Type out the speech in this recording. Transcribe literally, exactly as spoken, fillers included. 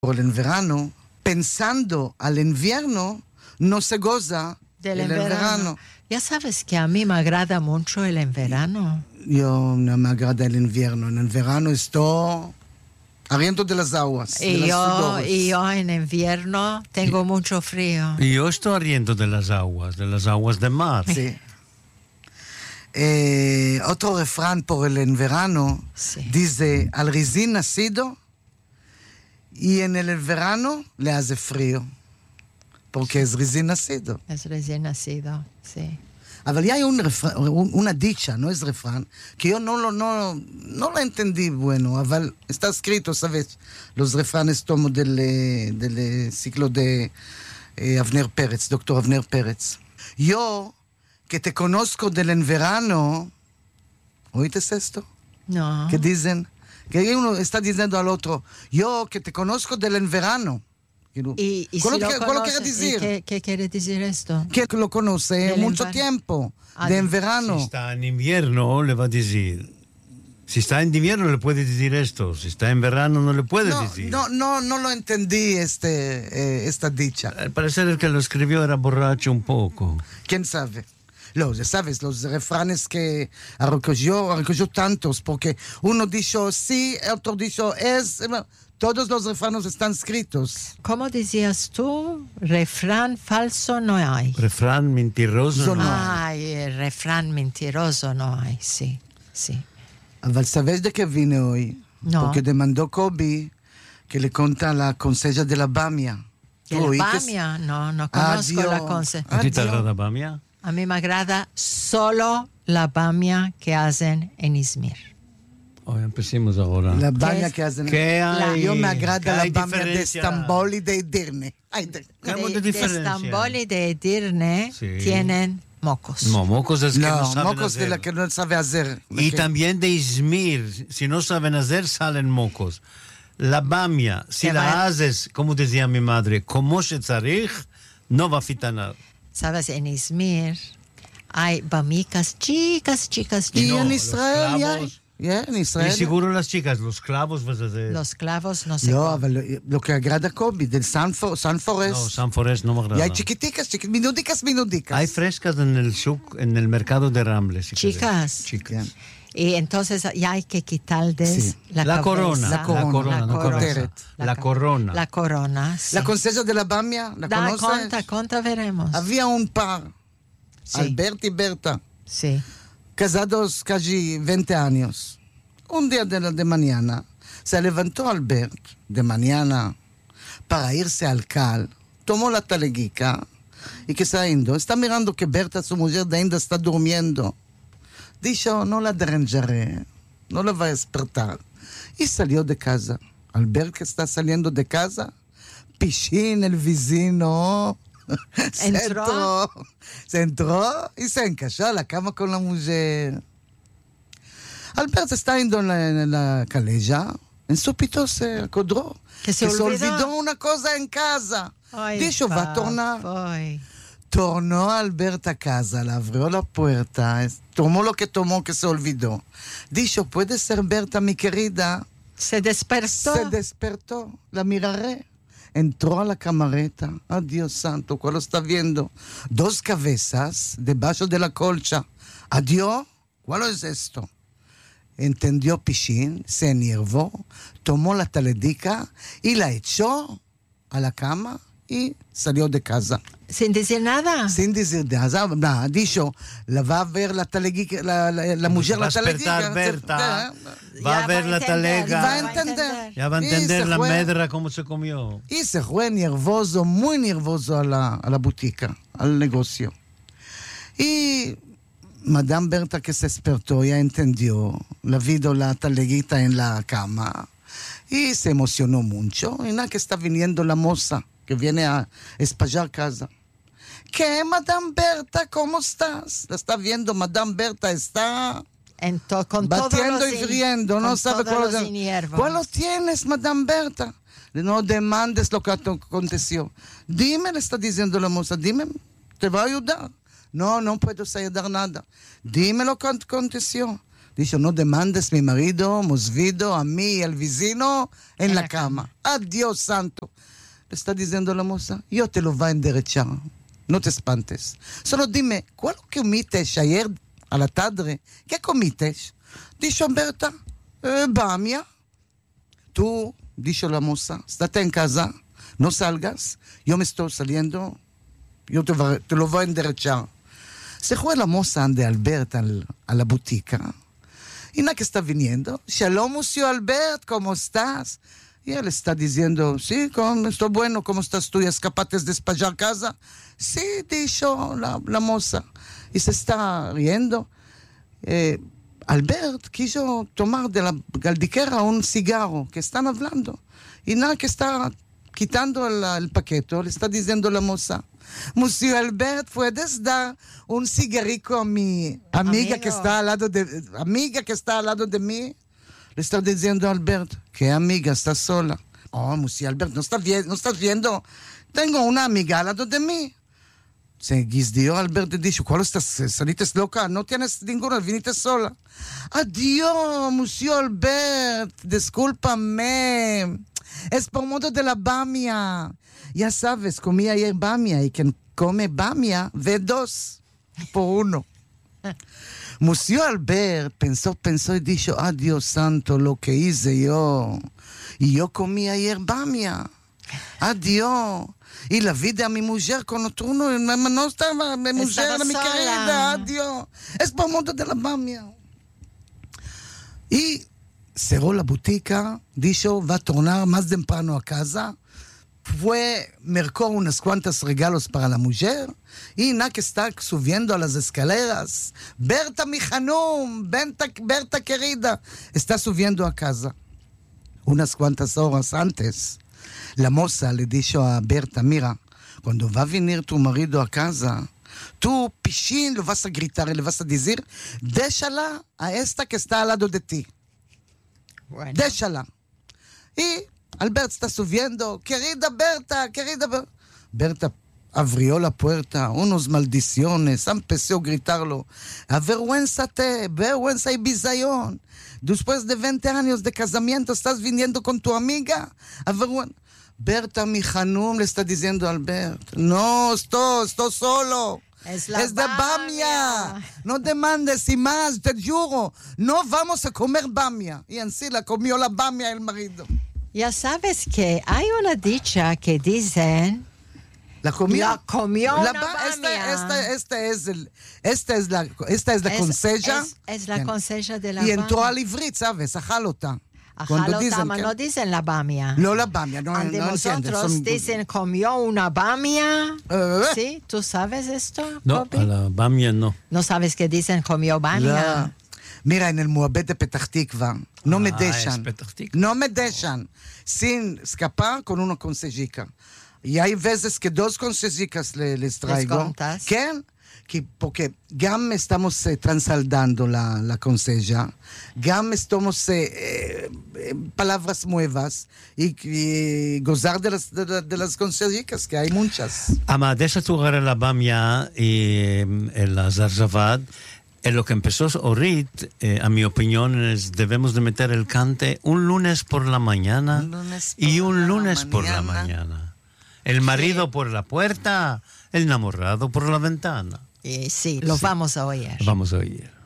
por el verano, pensando al invierno, no se goza del el verano. verano. Ya sabes que a mí me agrada mucho el verano. Yo no me agrada el invierno. En el verano estoy arriendo de las aguas. de Y las yo, sudores. y yo en invierno tengo mucho frío. Y yo estoy arriendo de las aguas, de las aguas de mar. Sí. Eh, otro refrán por el en verano Sí. dice, al recién nacido y en el verano le hace frío, porque es recién nacido. Es recién nacido, sí. אבל ya hay un refrán, un, una dicha, no es refrán, que yo no lo, no, no lo entendí bueno, אבל está escrito, ¿sabes? Los refranes tomo del, eh, del eh, ciclo de eh, Avner Pérez, doctor Avner Pérez. Yo, que te conozco del en verano, ¿oíste esto? No. Que dicen, que uno está diciendo al otro, yo que te conozco del en verano. Y, y ¿Cuál si lo lo que- cuál lo conoce- quiere decir? ¿y ¿Qué, qué quiere decir esto? Que lo conoce Del mucho en verano. tiempo, Ah, de de- en verano. Si está en invierno, le va a decir. Si está en invierno, le puede decir esto. Si está en verano, no le puede No, decir. no, no, no lo entendí este, eh, esta dicha. Al parecer el que lo escribió era borracho un poco. ¿Quién sabe? Los, sabes, los refranes que recogió, recogió tantos, porque uno dijo sí, otro dijo es, todos los refranes están escritos. ¿Cómo decías tú? Refrán falso no hay. Refrán mentiroso. Yo no. no. Ay, el refrán mentiroso no hay, sí, sí. אבל ¿sabes de qué vine hoy? No. Porque demandó Kobe que le conta la conseja de la Bamia. ¿Y ¿Tú el oíste? Bamia? No, no conozco Adiós. la conce. ¿A ti te Adiós. agrada Bamia? A mí me agrada solo la Bamia que hacen en Izmir. Hoy empecemos ahora. La ¿Qué Bamia es? que hacen. ¿Qué hay? Yo me ¿Qué agrada la hay Bamia de diferencia? Estambul y de Edirne. Ay, de- ¿Qué hay De, de de diferencia? Estambul y de Edirne Sí. tienen mocos. No, mocos es que no, No, saben mocos de hacer. la que no sabe hacer. Y Que- también de Izmir. Si no saben hacer, salen mocos. La Bamia, si Que la va- haces, como decía mi madre, como se tzarich, no va a fitanar. Sabes, en Izmir hay bamicas chicas, chicas, Y chicas. no, en los Israel, ya, clavos- ya, en Y Israel. seguro las chicas, los clavos vas a hacer. Los clavos no se No, comen. אבל lo que agrada a Kobe, del San, For, San Forest. No, San Forest no me agrada. Y hay chiquiticas, chiquiticas, minudicas, minudicas. Hay frescas en el shuk, en el mercado de Ramble. Si Chicas. querés. Chicas. Bien. Y entonces ya hay que quitarles Sí. la, La cabeza. corona, la corona, no corona. cabeza. La ca- corona. La corona, sí. La conseja de la Bamia, ¿la Da, conoces? conta, conta, veremos. Había un par, Sí. Alberto y Berta, Sí. casados casi veinte años. Un día de, la- de mañana se levantó Albert de mañana para irse al cal, tomó la taleguica y que está yendo. Está mirando que Berta, su mujer, de ainda está durmiendo. Dijo, no la deranjaré, no la va a despertar. Y salió de casa. Albert que está saliendo de casa, Pichín, el vecino, se ¿Entró? entró, se entró y se encajó a la cama con la mujer. Albert está yendo en la, en la calella, en súbito se acordó Que se olvidó. olvidó una cosa en casa. Ay, Dijo, va a tornar. papoy. Tornó Albert a casa, le abrió la puerta, es- tomó lo que tomó que se olvidó. Dijo, ¿puede ser Berta, mi querida? Se despertó. Se despertó, la miraré. Entró a la camareta. Ah, Dios santo, ¿cuál lo está viendo? Dos cabezas debajo de la colcha. Adiós, ¿cuál es esto? Entendió Pichín, se enervó, tomó la taledica y la echó a la cama y salió de casa. Sin decir nada. Sin decir nada, nada, dijo, la va a ver la taleguica, la, la, la mujer va a la taleguica. despertar Berta. Ya Va a ver la entender, talega. Va a entender. Ya va a Y entender se la fue. medra cómo se comió. Y se fue nervoso, muy nervoso a la, a la botica, al negocio. Y Madame Berta que se despertó ya entendió, la vio la taleguita en la cama y se emocionó mucho. Y nada que está viniendo la moza que viene a espallar casa. ¿Qué, Madame Berta? ¿Cómo estás? La está viendo, Madame Berta está Ento- con batiendo todos y los in- friendo, no con sabe todos cuál los es. inhiervos. ¿Cuál los tienes, Madame Berta? No demandes lo que aconteció. Dime, le está diciendo la moza, dime, te va a ayudar. No, no puedo ayudar nada. Dime lo que aconteció. Dijo, no demandes mi marido, hemos visto a mí y al vecino en, En la, la cama. Adiós, santo. Le está diciendo la moza, yo te lo voy a enderechar. No te espantes. Solo dime, ¿cuál comiste ayer a la tarde? ¿Qué comiste? Dijo Berta, eh, bamia. Tú, dijo la moza, estate en casa, no salgas, yo me estoy saliendo, yo te, va, te lo voy a enderechar. Se fue la moza de Albert al, a la botica. Y nada que está viniendo. Shalom, monsieur Albert, ¿cómo estás? Y él está diciendo, sí, ¿cómo estoy bueno? ¿Cómo estás tú? ¿Ya escapaste de despachar casa? Sí, dijo la, la moza. Y se está riendo. Eh, Albert quiso tomar de la galdiquera un cigarro, que están hablando. Y nada que está quitando el, el paquete, le está diciendo la moza, Monsieur Albert, ¿puedes dar un cigarrillo a mi amiga Amigo. que está al lado de amiga que está al lado de mí? Le está diciendo a Albert, ¿qué amiga? ¿Estás sola? Oh, Monsieur Albert, ¿no estás, vi- ¿no estás viendo? Tengo una amiga al lado de mí. Se guisdió Albert y dijo, ¿cuál estás? ¿Saliste loca? No tienes ninguna, viniste sola. Adiós, Monsieur Albert, discúlpame. Es por modo de la bamia. Ya sabes, comí ayer bamia y quien come bamia ve dos por uno. Monsieur Albert pensó, pensó y dijo, ah, Dios santo, lo que hice yo. Y yo comí ayer bamia. Adiós. Y la vida a mi mujer con otro uno, no, no estaba, mi mujer, Estaba mi sola. querida, adiós. Es por modo de la bamia. Y cerró la botica, dijo, va a tornar más temprano a casa. Fue, mercó unas cuantas regalos para la mujer y nada que está subiendo a las escaleras. Berta, mi Hanum, Berta, Berta querida, está subiendo a casa. Unas cuantas horas antes, la moza le dijo a Berta, mira, cuando va a venir tu marido a casa, tú, pichín, le vas a gritar y le vas a decir, déjala a esta que está al lado de ti. Bueno. Déjala. Y Albert está subiendo. Querida Berta, querida Berta. Berta abrió la puerta, unos maldiciones, empezó a gritarlo. Avergüénzate, vergüenza y bisayon. Después de veinte años de casamiento, estás viniendo con tu amiga. Avergüenza. Berta, mi Hanum, le está diciendo a Albert. No, estoy, estoy solo. Es la Es de bamia. No demandes y más, te juro. No vamos a comer bamia. Y en sí la comió la bamia el marido. Ya sabes que hay una dicha que dicen, La comió. la comió La una ba- bamia. esta, esta, esta es el, esta es la, esta es la Es- consella. Es, es la Bien. consella de la Y entró bamia. al ivrit, ¿sabes? A jalota. Ajá, dicen Lotama, que- no dicen la bamia. No la bamia, no, Ante no entiendes. nosotros son- dicen comió una bamia. Eh, ¿Sí? ¿Tú sabes esto, No, Bobby? a la bamia no. No sabes que dicen comió bamia. la- Mira, en el Moabed de Petah Tikva, no me Ah, dejan. es Petah Tikva. No me dejan sin escapar con una consejica. Y hay veces que dos consejicas le, les traigo. contas? ¿Qué? Que porque gam estamos eh, transaldando la, la conseja, gam estamos eh, eh, palabras nuevas y, y gozar de las, de, de las consejicas, que hay muchas. Ama, de esa lugar a la bamia y el Zarzavad, en lo que empezó Orit, eh, a mi opinión, es debemos de meter el cante un lunes por la mañana Un lunes por y un la lunes por la mañana. mañana. El marido por la puerta, el enamorado por la ventana. Y sí, lo vamos a oír. Vamos a oír.